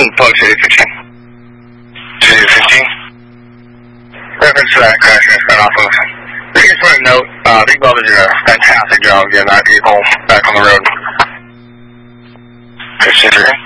Plug City 15. City 15? Reference to that crash right off of. I just want to note, these brothers did a fantastic job getting that vehicle back on the road. 53?